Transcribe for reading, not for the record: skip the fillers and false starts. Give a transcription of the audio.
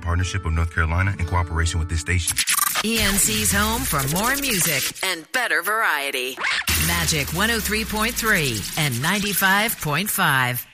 partnership of North Carolina in cooperation with this station. ENC's home for more music and better variety. Magic 103.3 and 95.5.